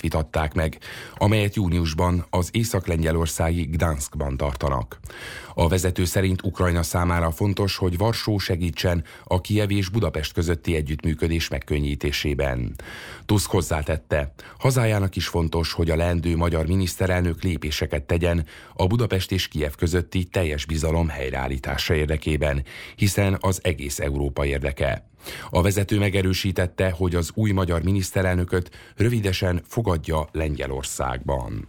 ügyét vitatták meg, amelyet júniusban az észak-lengyelországi Gdanskban tartanak. A vezető szerint Ukrajna számára fontos, hogy Varsó segítsen a Kijev és Budapest közötti együttműködés megkönnyítésében. Tusk hozzátette, hazájának is fontos, hogy a leendő magyar miniszterelnök lépéseket tegyen a Budapest és Kijev közötti teljes bizalom helyreállítása érdekében, hiszen az egész Európa érdeke. A vezető megerősítette, hogy az új magyar miniszterelnököt rövidesen fogadja Lengyelországban.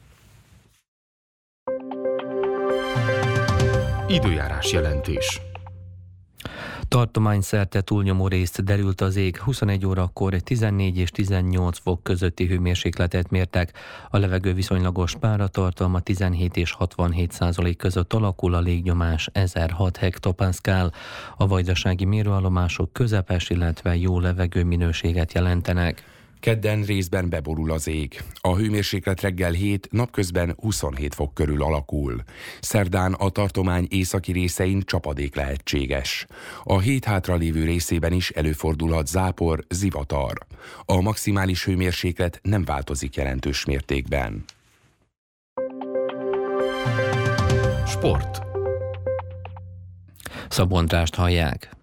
Időjárás jelentés. Tartományszerte túlnyomó részt derült az ég, 21 órakor 14 és 18 fok közötti hőmérsékletet mértek, a levegő viszonylagos páratartalma 17 és 67% között alakul, a légnyomás 1006 hektopaszkál, a vajdasági mérőállomások közepes, illetve jó levegőminőséget jelentenek. Kedden részben beborul az ég. A hőmérséklet reggel 7, napközben 27 fok körül alakul. Szerdán a tartomány északi részein csapadék lehetséges. A hét hátralévő részében is előfordulhat zápor, zivatar. A maximális hőmérséklet nem változik jelentős mértékben. Sport. Szabó Andrást hallják.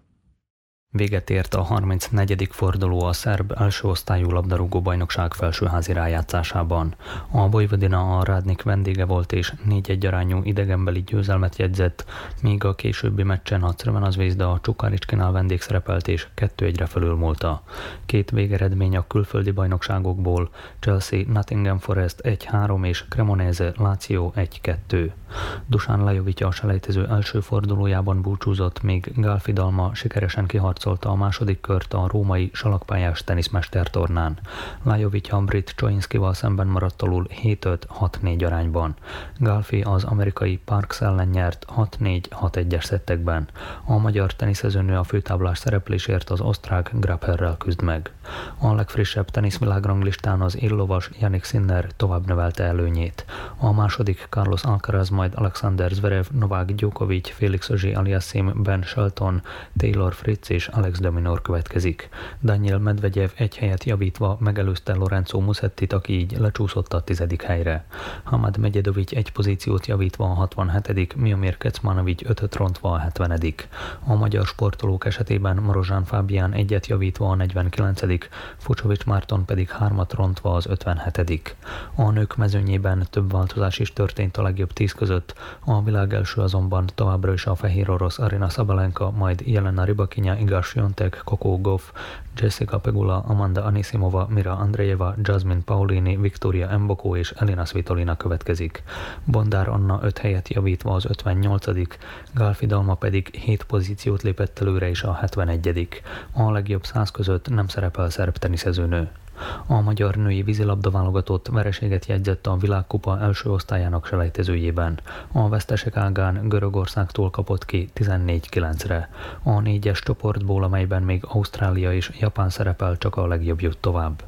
Véget ért a 34. forduló a szerb elsőosztályú labdarúgó-bajnokság felsőházi rájátszásában. A Vojvodina a Rádnik vendége volt és 4-1 arányú idegenbeli győzelmet jegyzett, míg a későbbi meccsen a Crvena Zvezda a Csukaricskinál vendégszerepelt és 2-1-re fölülmúlta. Két végeredmény a külföldi bajnokságokból: Chelsea Nottingham Forest 1-3 és Cremonese Lazio 1-2. Dusan Lajovic a selejtező első fordulójában búcsúzott, míg Gálfi Dalma sikeresen kiharcolta a második kört a római salakpályás teniszmestertornán. Lajovic a brit Csoinszkival szemben maradt alul 7-5-6-4 arányban. Gálfi az amerikai Parks ellen nyert 6-4-6-1-es szettekben. A magyar teniszezőnő a főtáblás szereplésért az osztrák Grabherrel küzd meg. A legfrissebb teniszvilágranglistán az éllovas Jannik Sinner tovább növelte előnyét. A második Carlos Alcaraz, majd Alexander Zverev, Novák Djokovic, Felix Auger-Aliassime, Ben Shelton, Taylor Fritz és Alex de Minaur következik. Daniil Medvegyev egy helyet javítva megelőzte Lorenzo Musettit, aki így lecsúszott a 10. helyre. Hamad Medjedovic egy pozíciót javítva a 67., Miomir Kecmanovic 5-öt rontva a 70. A magyar sportolók esetében Marozsán Fábián egyet javítva a 49., Fucsovics Márton pedig 3-at rontva az 57. A nők mezőnyében több változás is történt a legjobb 10 között, a világ első azonban továbbra is a fehér orosz Aryna Sabalenka, majd Jelena Rybakina, Iga Swiatek, Coco Gauff, Jessica Pegula, Amanda Anisimova, Mira Andreeva, Jasmine Paolini, Victoria Mboko és Elina Svitolina következik. Bondár Anna 5 helyet javítva az 58., Gálfi Dalma pedig 7 pozíciót lépett előre is a 71. A legjobb 100 között nem szerepel szerb teniszezőnő. A magyar női vízilabda válogatott vereséget jegyzett a világkupa első osztályának selejtezőjében. A vesztesek ágán Görögországtól kapott ki 14-9-re. A 4-es csoportból, amelyben még Ausztrália és Japán szerepel, csak a legjobb jut tovább.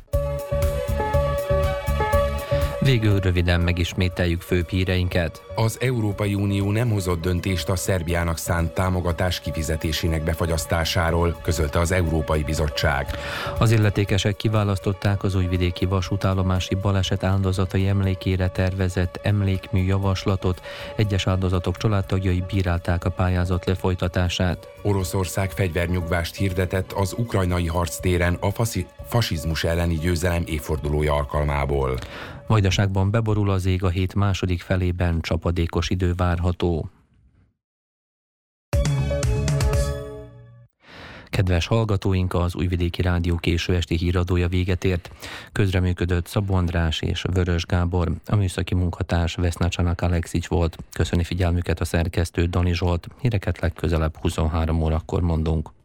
Végül röviden megismételjük főbb híreinket. Az Európai Unió nem hozott döntést a Szerbiának szánt támogatás kifizetésének befagyasztásáról, közölte az Európai Bizottság. Az illetékesek kiválasztották az újvidéki vasútállomási baleset áldozatai emlékére tervezett emlékmű javaslatot. Egyes áldozatok családtagjai bírálták a pályázat lefolytatását. Oroszország fegyvernyugvást hirdetett az ukrajnai harctéren a fasizmus elleni győzelem évfordulója alkalmából. Vajdaságban beborul az ég, a hét második felében csapadékos idő várható. Kedves hallgatóink, az Újvidéki Rádió késő esti híradója véget ért. Közreműködött Szabó András és Vörös Gábor, a műszaki munkatárs Vesznacsanak Alexics volt. Köszöni figyelmüket a szerkesztő Dani Zsolt. Híreket legközelebb 23 órakor mondunk.